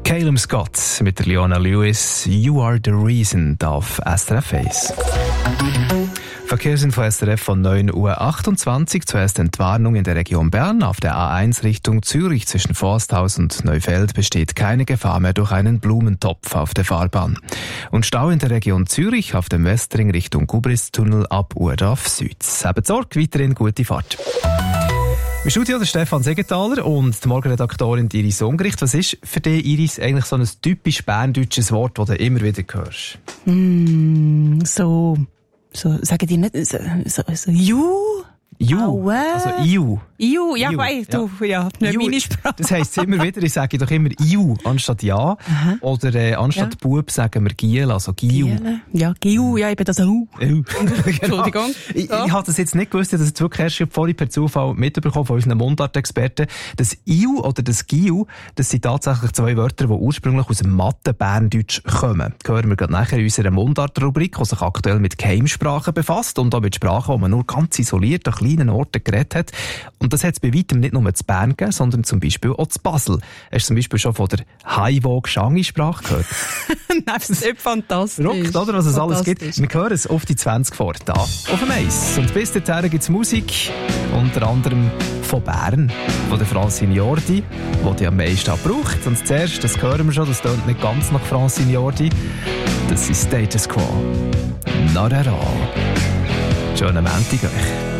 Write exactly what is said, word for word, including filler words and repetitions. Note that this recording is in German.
Calum Scott mit der Leona Lewis, You Are The Reason, auf S R F eins. Verkehrsinfo S R F von neun Uhr achtundzwanzig. Zuerst Entwarnung in der Region Bern. Auf der A eins Richtung Zürich zwischen Forsthaus und Neufeld besteht keine Gefahr mehr durch einen Blumentopf auf der Fahrbahn. Und Stau in der Region Zürich auf dem Westring Richtung Gubristunnel ab Urdorf Süd. Habt Sorge, weiterhin gute Fahrt. Im Studio der Stefan Segenthaler und die Morgenredaktorin Iris Ungericht. Was ist für dich, Iris, eigentlich so ein typisch berndeutsches Wort, das du immer wieder hörst? Mm, so, so, sagen die nicht, so, so, so, you? Ju, Aue. also Iu. Iu, ja, Iu, weiss ja. du, ja, nicht Iu, meine Sprache. das heisst immer wieder, ich sage doch immer Iu anstatt Ja. Aha. Oder äh, anstatt Ja. Bub sagen wir Giel, also Giu. Giele. Ja, Giu, ja, eben das auch. Genau. Entschuldigung. Ich, Ja. ich habe das jetzt nicht gewusst, ich habe das jetzt wirklich erst vorhin per Zufall mitbekommen von unseren Mundartexperten. Das Iu oder das Giu, das sind tatsächlich zwei Wörter, die ursprünglich aus dem Matten-Berndeutsch kommen. Das hören wir gerade nachher in unserer Mundart-Rubrik, die sich aktuell mit Geheimsprachen befasst und auch mit Sprachen, die man nur ganz isoliert an kleinen Orten geredet hat. Und das hat es bei weitem nicht nur zu Bern gegeben, sondern zum Beispiel auch zu Basel. Hast du zum Beispiel schon von der Haiwo-Gshangi-Sprache gehört? Nein, das ist nicht fantastisch. Ruckt, oder? Was es alles gibt. Fantastisch. Wir hören es auf die zwanzig vor, da auf dem Eis. Und bis dahin gibt es Musik, unter anderem von Bern, von der Francine Jordi, die die am meisten braucht. Und zuerst, das hören wir schon, das tönt nicht ganz nach Francine Jordi, das ist Status Quo. Not at all. Schönen Montag euch.